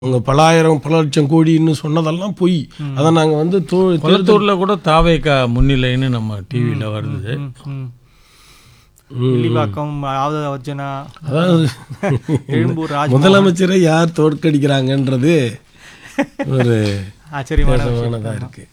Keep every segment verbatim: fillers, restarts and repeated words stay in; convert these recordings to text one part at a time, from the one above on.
அவங்க பலாயிரம் பல லட்சம் கோடின்னு சொன்னதெல்லாம் பொய். அதை நாங்கள் வந்து கொளத்தூரில் கூட தாவேக்கா முன்னிலைன்னு நம்ம டிவியில் வருது. அதாவது முதலமைச்சரை யார் தோற்கடிக்கிறாங்கன்றது ஒரு ஆச்சரியமானதாக இருக்கு.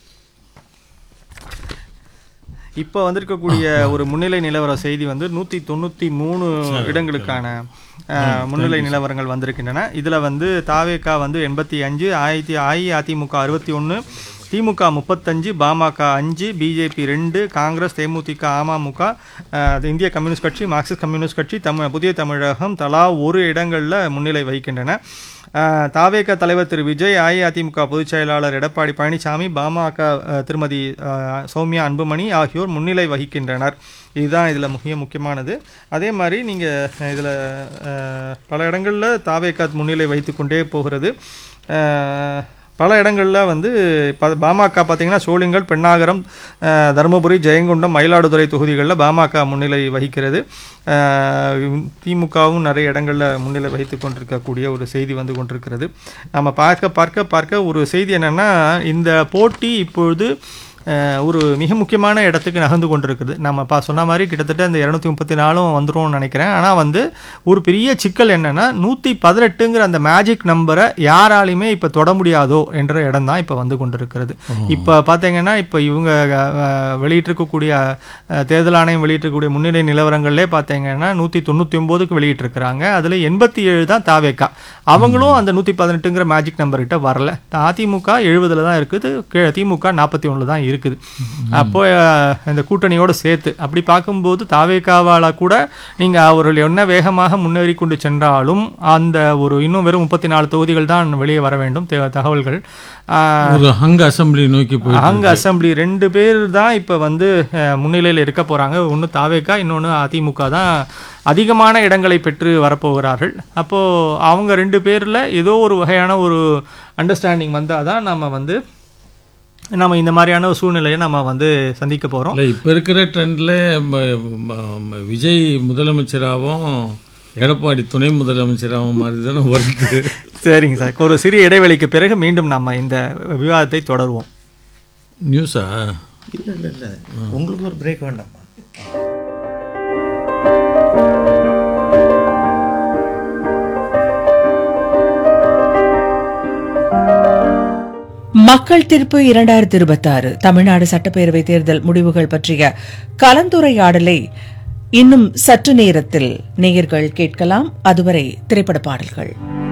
இப்போ வந்திருக்கக்கூடிய ஒரு முன்னிலை நிலவர செய்தி வந்து நூற்றி தொண்ணூற்றி மூணு இடங்களுக்கான முன்னிலை நிலவரங்கள் வந்திருக்கின்றன. இதில் வந்து தாவேக்கா வந்து எண்பத்தி அஞ்சு, ஆயிரத்தி அஇஅதிமுக அறுபத்தி ஒன்று, திமுக முப்பத்தஞ்சு, பாமக அஞ்சு, பிஜேபி ரெண்டு, காங்கிரஸ், தேமுதிக, அமமுக, இந்திய கம்யூனிஸ்ட் கட்சி, மார்க்சிஸ்ட் கம்யூனிஸ்ட் கட்சி, தமிழ் புதிய தமிழகம் தலா ஒரு இடங்களில் முன்னிலை வகிக்கின்றன. தாவேக தலைவர் திரு விஜய், அஇஅதிமுக பொதுச் செயலாளர் எடப்பாடி பழனிசாமி, பாமக திருமதி சௌமியா அன்புமணி ஆகியோர் முன்னிலை வகிக்கின்றனர். இதுதான் இதில் முக்கிய முக்கியமானது. அதே மாதிரி நீங்கள் இதில் பல இடங்களில் தாவேக முன்னிலை வைத்து கொண்டே போகிறது. பல இடங்களில் வந்து ப பாமக பார்த்திங்கன்னா சோளிங்கல், பெண்ணாகரம், தருமபுரி, ஜெயங்கொண்டம், மயிலாடுதுறை தொகுதிகளில் பாமக முன்னிலை வகிக்கிறது. திமுகவும் நிறைய இடங்களில் முன்னிலை வகித்து கொண்டிருக்கக்கூடிய ஒரு செய்தி வந்து கொண்டிருக்கிறது. நம்ம பார்க்க பார்க்க பார்க்க ஒரு செய்தி என்னென்னா, இந்த போட்டி இப்பொழுது ஒரு மிக முக்கியமான இடத்துக்கு நகர்ந்து கொண்டிருக்குது. நம்ம பா சொன்ன மாதிரி கிட்டத்தட்ட இந்த இரநூத்தி முப்பத்தி நாலும் வந்துடும் நினைக்கிறேன். ஆனால் வந்து ஒரு பெரிய சிக்கல் என்னென்னா, நூற்றி பதினெட்டுங்கிற அந்த மேஜிக் நம்பரை யாராலையுமே இப்போ தொட முடியாதோ என்ற இடம் தான் இப்போ வந்து கொண்டிருக்கிறது. இப்போ பார்த்தீங்கன்னா இப்போ இவங்க வெளியிட்டிருக்கக்கூடிய தேர்தல் ஆணையம் வெளியிட்டிருக்கக்கூடிய முன்னிலை நிலவரங்கள்லே பார்த்தீங்கன்னா நூற்றி தொண்ணூற்றி ஒம்போதுக்கு வெளியிட்டிருக்கிறாங்க. அதில் எண்பத்தி ஏழு தான் தாவேக்கா. அவங்களும் அந்த நூற்றி பதினெட்டுங்கிற மேஜிக் நம்பர்கிட்ட வரல. அதிமுக எழுபதில் தான் இருக்குது, திமுக நாற்பத்தி ஒன்றில் தான் இருக்குது. அப்போ இந்த கூட்டணியோடு சேர்த்து அப்படி பார்க்கும்போது தாவேக்காவால் கூட நீங்கள் அவர்கள் என்ன வேகமாக முன்னேறி கொண்டு சென்றாலும் அந்த ஒரு இன்னும் வெறும் முப்பத்தி நாலு தொகுதிகள் தான் வெளியே வர வேண்டும். தகவல்கள் அங்க அசம்பிளி நோக்கி போய் அங்க அசம்பிளி ரெண்டு பேர் தான் இப்போ வந்து முன்னிலையில் இருக்க போகிறாங்க. ஒன்று தாவேக்கா, இன்னொன்று அதிமுக தான் அதிகமான இடங்களை பெற்று வரப்போகிறார்கள். அப்போது அவங்க ரெண்டு பேரில் ஏதோ ஒரு வகையான ஒரு அண்டர்ஸ்டாண்டிங் வந்தால் தான் நம்ம வந்து நம்ம இந்த மாதிரியான ஒரு சூழ்நிலையை நம்ம வந்து சந்திக்க போகிறோம். இல்லை, இப்போ இருக்கிற ட்ரெண்டில் விஜய் முதலமைச்சராகவும் எடப்பாடி துணை முதலமைச்சராகவும் மாதிரி தானே வருது. சரிங்க சார், ஒரு சிறிய இடைவெளிக்கு பிறகு மீண்டும் நம்ம இந்த விவாதத்தை தொடருவோம். நியூஸா? இல்லை இல்லை இல்லை உங்களுக்கு ஒரு பிரேக் வேண்டாமா? மக்கள் தீர்ப்பு இரண்டாயிரத்தி இருபத்தி ஆறு தமிழ்நாடு சட்டப்பேரவை தேர்தல் முடிவுகள் பற்றிய கலந்துரையாடலை இன்னும் சற்று நேரத்தில் நேயர்கள் கேட்கலாம். அதுவரை திரைப்பட பாடல்கள்.